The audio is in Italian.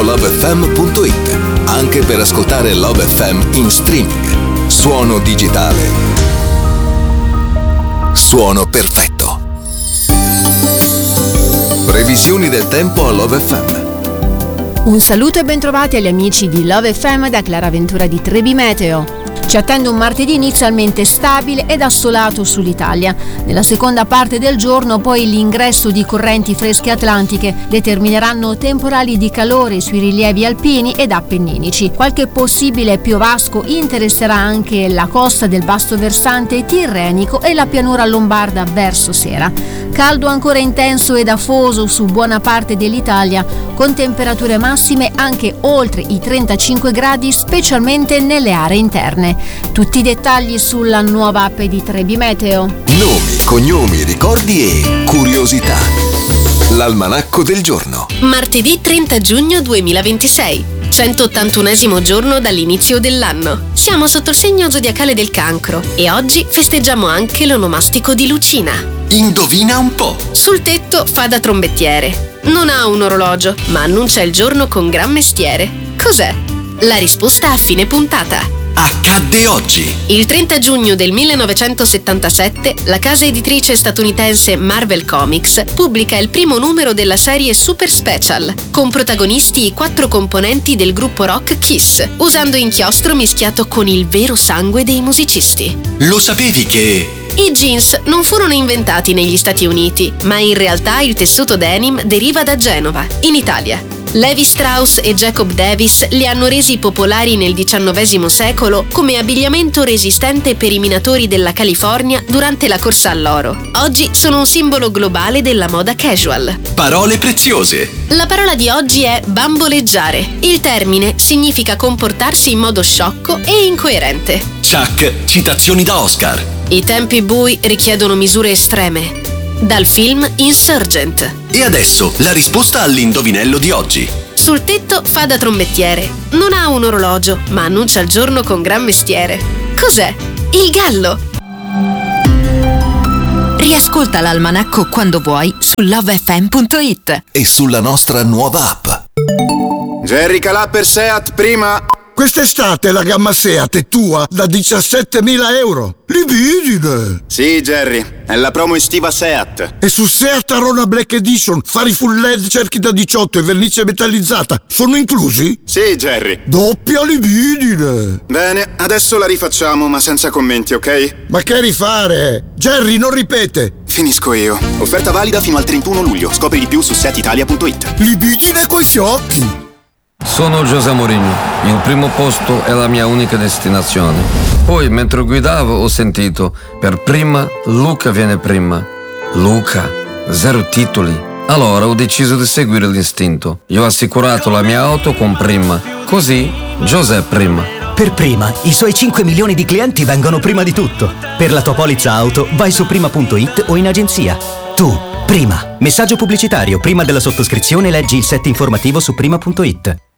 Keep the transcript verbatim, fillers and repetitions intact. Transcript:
love f m punto it, anche per ascoltare Love F M in streaming. Suono digitale. Suono perfetto. Previsioni del tempo a Love F M. Un saluto e bentrovati agli amici di Love F M da Clara Ventura di Trebi Meteo. Ci attende un martedì inizialmente stabile ed assolato sull'Italia. Nella seconda parte del giorno poi l'ingresso di correnti fresche atlantiche determineranno temporali di calore sui rilievi alpini ed appenninici. Qualche possibile piovasco interesserà anche la costa del basso versante tirrenico e la pianura lombarda verso sera. Caldo ancora intenso ed afoso su buona parte dell'Italia, con temperature massime anche oltre i trentacinque gradi, specialmente nelle aree interne. Tutti i dettagli sulla nuova app di Trebi Meteo. Nomi, cognomi, ricordi e curiosità. L'almanacco del giorno. Martedì trenta giugno duemilaventisei, centottantunesimo giorno dall'inizio dell'anno. Siamo sotto il segno zodiacale del Cancro e oggi festeggiamo anche l'onomastico di Lucina. Indovina un po'. Sul tetto fa da trombettiere. Non ha un orologio, ma annuncia il giorno con gran mestiere. Cos'è? La risposta a fine puntata. Accadde oggi. Il trenta giugno del millenovecentosettantasette la casa editrice statunitense Marvel Comics pubblica il primo numero della serie Super Special, con protagonisti i quattro componenti del gruppo rock Kiss, usando inchiostro mischiato con il vero sangue dei musicisti. Lo sapevi che... I jeans non furono inventati negli Stati Uniti, ma in realtà il tessuto denim deriva da Genova, in Italia. Levi Strauss e Jacob Davis li hanno resi popolari nel diciannovesimo secolo come abbigliamento resistente per i minatori della California durante la corsa all'oro. Oggi sono un simbolo globale della moda casual. Parole preziose. La parola di oggi è bamboleggiare. Il termine significa comportarsi in modo sciocco e incoerente. Chuck, citazioni da Oscar. I tempi bui richiedono misure estreme. Dal film Insurgent. E adesso la risposta all'indovinello di oggi. Sul tetto fa da trombettiere. Non ha un orologio, ma annuncia il giorno con gran mestiere. Cos'è? Il gallo. Riascolta l'almanacco quando vuoi su love f m punto it e sulla nostra nuova app. Jerry Calà per Seat prima. Quest'estate la gamma Seat è tua da diciassettemila euro. Libidine! Sì, Jerry, è la promo estiva Seat. E su Seat Arona Black Edition, fari full L E D, cerchi da diciotto e vernice metallizzata sono inclusi? Sì, Jerry. Doppia libidine! Bene, adesso la rifacciamo, ma senza commenti, ok? Ma che rifare? Jerry, non ripete! Finisco io. Offerta valida fino al trentuno luglio. Scopri di più su seat italia punto it. Libidine coi fiocchi! Sono José Mourinho, il primo posto è la mia unica destinazione. Poi, mentre guidavo, ho sentito, per prima, Luca viene prima. Luca, zero titoli. Allora ho deciso di seguire l'istinto. Io ho assicurato la mia auto con Prima. Così, José prima. Per Prima, i suoi cinque milioni di clienti vengono prima di tutto. Per la tua polizza auto, vai su prima punto it o in agenzia. Tu, Prima. Messaggio pubblicitario. Prima della sottoscrizione leggi il set informativo su prima punto it.